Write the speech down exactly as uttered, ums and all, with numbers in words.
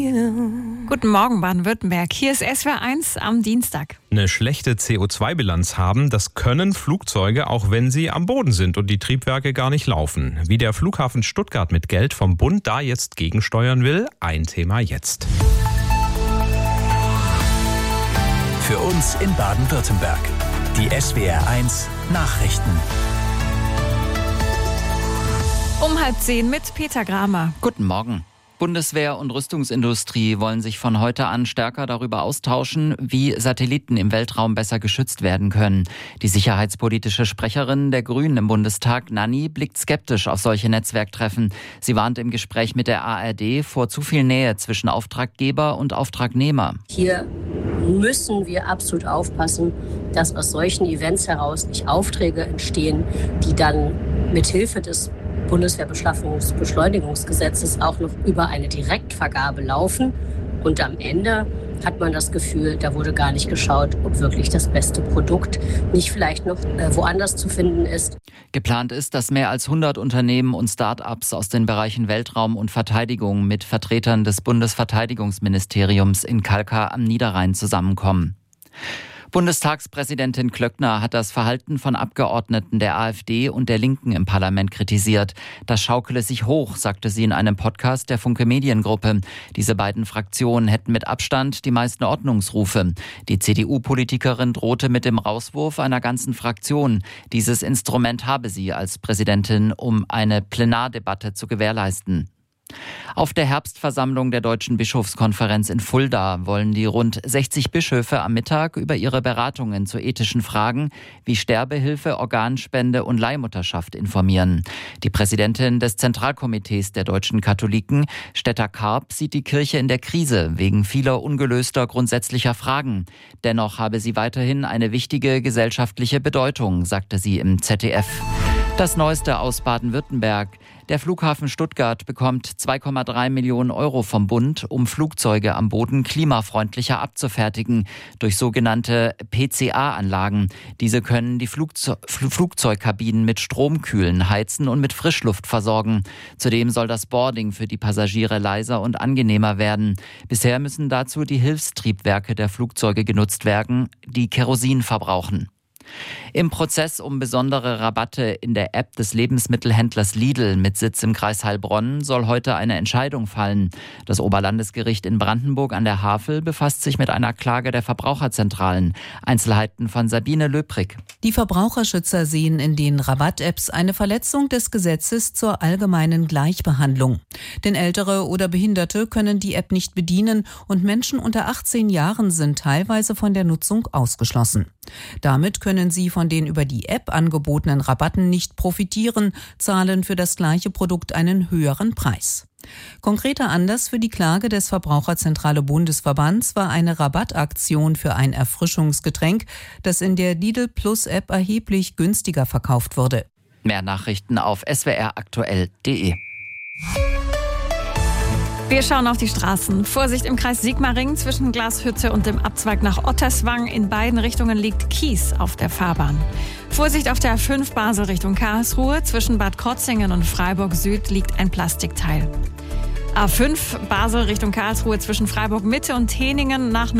Guten Morgen, Baden-Württemberg. Hier ist S W R eins am Dienstag. Eine schlechte C O zwei Bilanz haben, das können Flugzeuge, auch wenn sie am Boden sind und die Triebwerke gar nicht laufen. Wie der Flughafen Stuttgart mit Geld vom Bund da jetzt gegensteuern will, ein Thema jetzt. Für uns in Baden-Württemberg. Die S W R eins Nachrichten. Um halb zehn mit Peter Gramer. Guten Morgen. Bundeswehr und Rüstungsindustrie wollen sich von heute an stärker darüber austauschen, wie Satelliten im Weltraum besser geschützt werden können. Die sicherheitspolitische Sprecherin der Grünen im Bundestag, Nanni, blickt skeptisch auf solche Netzwerktreffen. Sie warnt im Gespräch mit der A R D vor zu viel Nähe zwischen Auftraggeber und Auftragnehmer. Hier müssen wir absolut aufpassen, dass aus solchen Events heraus nicht Aufträge entstehen, die dann mit Hilfe des Bundeswehrbeschaffungsbeschleunigungsgesetzes auch noch über eine Direktvergabe laufen. Und am Ende hat man das Gefühl, da wurde gar nicht geschaut, ob wirklich das beste Produkt nicht vielleicht noch äh, woanders zu finden ist. Geplant ist, dass mehr als hundert Unternehmen und Start-ups aus den Bereichen Weltraum und Verteidigung mit Vertretern des Bundesverteidigungsministeriums in Kalkar am Niederrhein zusammenkommen. Bundestagspräsidentin Klöckner hat das Verhalten von Abgeordneten der AfD und der Linken im Parlament kritisiert. Das schaukele sich hoch, sagte sie in einem Podcast der Funke Mediengruppe. Diese beiden Fraktionen hätten mit Abstand die meisten Ordnungsrufe. Die C D U-Politikerin drohte mit dem Rauswurf einer ganzen Fraktion. Dieses Instrument habe sie als Präsidentin, um eine Plenardebatte zu gewährleisten. Auf der Herbstversammlung der Deutschen Bischofskonferenz in Fulda wollen die rund sechzig Bischöfe am Mittag über ihre Beratungen zu ethischen Fragen wie Sterbehilfe, Organspende und Leihmutterschaft informieren. Die Präsidentin des Zentralkomitees der deutschen Katholiken, Stetta Karp, sieht die Kirche in der Krise wegen vieler ungelöster grundsätzlicher Fragen. Dennoch habe sie weiterhin eine wichtige gesellschaftliche Bedeutung, sagte sie im Z D F. Das Neueste aus Baden-Württemberg. Der Flughafen Stuttgart bekommt zwei Komma drei Millionen Euro vom Bund, um Flugzeuge am Boden klimafreundlicher abzufertigen, durch sogenannte P C A-Anlagen. Diese können die Flugze- Flugzeugkabinen mit Strom kühlen, heizen und mit Frischluft versorgen. Zudem soll das Boarding für die Passagiere leiser und angenehmer werden. Bisher müssen dazu die Hilfstriebwerke der Flugzeuge genutzt werden, die Kerosin verbrauchen. Im Prozess um besondere Rabatte in der App des Lebensmittelhändlers Lidl mit Sitz im Kreis Heilbronn soll heute eine Entscheidung fallen. Das Oberlandesgericht in Brandenburg an der Havel befasst sich mit einer Klage der Verbraucherzentralen. Einzelheiten von Sabine Löbrig. Die Verbraucherschützer sehen in den Rabatt-Apps eine Verletzung des Gesetzes zur allgemeinen Gleichbehandlung. Denn Ältere oder Behinderte können die App nicht bedienen und Menschen unter achtzehn Jahren sind teilweise von der Nutzung ausgeschlossen. Damit können sie von den über die App angebotenen Rabatten nicht profitieren, zahlen für das gleiche Produkt einen höheren Preis. Konkreter Anlass für die Klage des Verbraucherzentrale Bundesverbands war eine Rabattaktion für ein Erfrischungsgetränk, das in der Lidl Plus App erheblich günstiger verkauft wurde. Mehr Nachrichten auf s w r aktuell punkt d e. Wir schauen auf die Straßen. Vorsicht im Kreis Sigmaringen zwischen Glashütte und dem Abzweig nach Otterswang. In beiden Richtungen liegt Kies auf der Fahrbahn. Vorsicht auf der A fünf Basel Richtung Karlsruhe. Zwischen Bad Krotzingen und Freiburg Süd liegt ein Plastikteil. A fünf Basel Richtung Karlsruhe zwischen Freiburg Mitte und Teningen nach